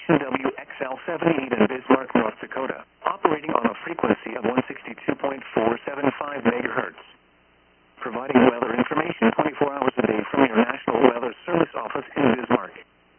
station WXL78 in Bismarck, North Dakota, operating on a frequency of 162.475 megahertz. Providing weather information 24 hours a day from your National Weather Service office in Bismarck.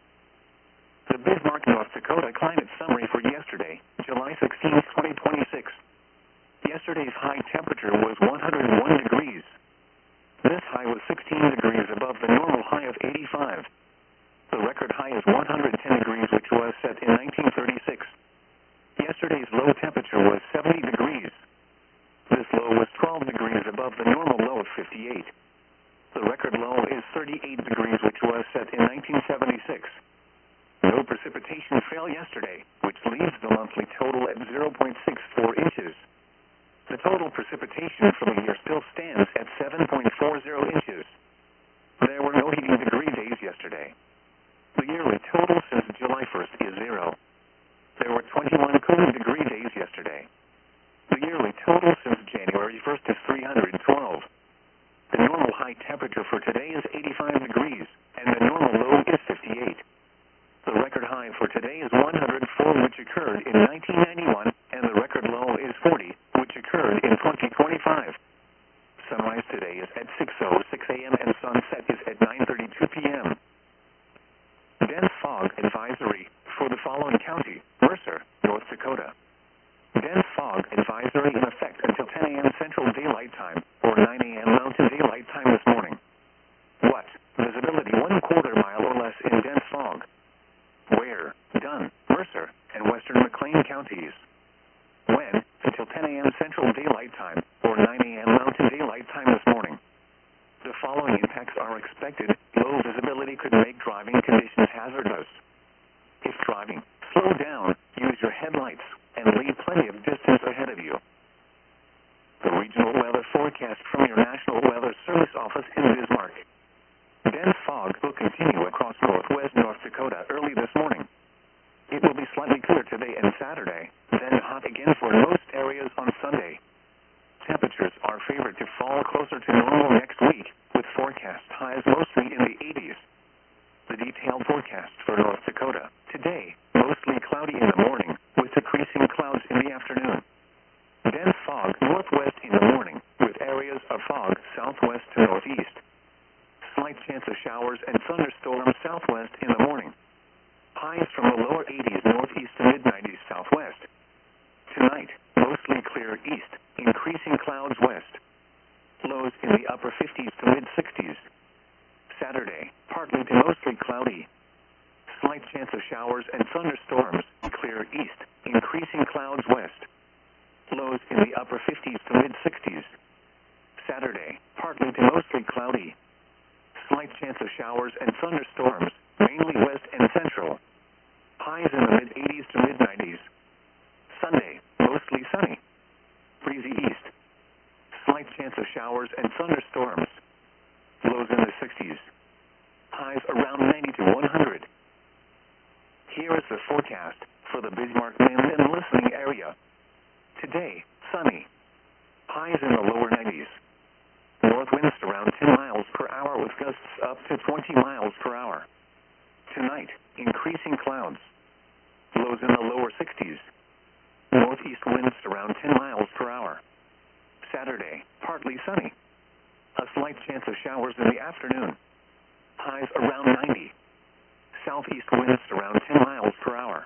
The Bismarck, North Dakota climate summary for yesterday, July 16, 2026. Yesterday's high temperature was 101 degrees. This high was 16 degrees above the normal high of 85. The record high is 110 degrees, which was set in 1936. Yesterday's low temperature was 70 degrees. This low was 12 degrees above the normal low of 58. The record low is 38 degrees, which was set in 1976. No precipitation fell yesterday, which leaves the monthly total at 0.64 inches. The total precipitation for the year still stands at 7.40 inches. There were no heating degree days yesterday. The yearly total since July 1st is 0. There were 21 cooling degree days yesterday. The yearly total since January 1st is 312. The normal high temperature for today is 85 degrees, and the normal low is 58. The record high for today is 104, which occurred in 1991, and the record low is 40, which occurred in 2025. Sunrise today is at 6:06 a.m. and sunset is at 9:32 p.m. Dense fog advisory for the following county: Mercer, North Dakota. Dense fog advisory in effect until 10 a.m. Central Daylight Time or 9 a.m. Mountain Daylight Time this morning. What? Visibility 1/4 mile or less in dense fog. Where? Dunn, Mercer, and western McLean counties. When? Until 10 a.m. Central Daylight Time or 9 a.m. Mountain Daylight Time this morning. The following impacts are expected. Low visibility could make driving conditions hazardous. If driving, slow down, use your headlights, and leave plenty of distance ahead of you. The regional weather forecast from your National Weather Service office in Bismarck. Dense fog will continue across northwest North Dakota early this morning. It will be slightly cooler today and Saturday, then hot again for most areas on Sunday. Temperatures are favored to fall closer to normal next week, with forecast highs mostly in the 80s. The detailed forecast for North Dakota. Today, mostly cloudy in the morning, with decreasing clouds in the afternoon. Dense fog northwest in the morning, with areas of fog southwest to northeast. Slight chance of showers and thunderstorms southwest in the morning. Highs from the lower 80s northeast to mid-90s southwest. Tonight, mostly clear east, increasing clouds west. Lows in the upper 50s to mid-60s. Saturday, partly to mostly cloudy. Slight chance of showers and thunderstorms, clear east, increasing clouds west. Lows in the upper 50s to mid-60s. Saturday, partly to mostly cloudy. Slight chance of showers and thunderstorms, mainly west and central. Highs in the mid-80s to mid-90s. Sunday, mostly sunny. Breezy east. Slight chance of showers and thunderstorms. Lows in the 60s. Highs around 90 to 100. Here is the forecast for the Bismarck wind and listening area. Today, sunny. Highs in the lower 90s. North winds around 10 miles per hour with gusts up to 20 miles per hour. Tonight, increasing clouds. Lows in the lower 60s. Northeast winds around 10 miles per hour. Saturday, partly sunny. A slight chance of showers in the afternoon. Highs around 90. Southeast winds around 10 miles per hour.